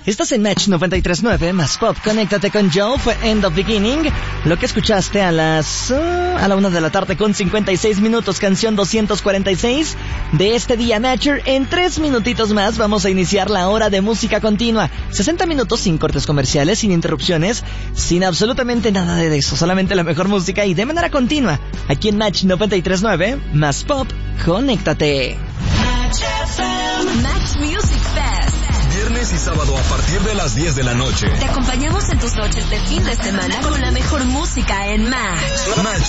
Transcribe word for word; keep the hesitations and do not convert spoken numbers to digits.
Estás en Match noventa y tres punto nueve, más pop. Conéctate con Joe, fue End of Beginning. Lo que escuchaste a las... Uh, a la una de la tarde con cincuenta y seis minutos, canción doscientos cuarenta y seis de este día Matcher. En tres minutitos más vamos a iniciar la hora de música continua. sesenta minutos sin cortes comerciales, sin interrupciones, sin absolutamente nada de eso. Solamente la mejor música y de manera continua. Aquí en Match noventa y tres punto nueve, más pop. Conéctate. Match F M. Match Music Fest. Viernes y sábado a partir de las diez de la noche. Te acompañamos en tus noches de fin de semana con la mejor música en Match. Match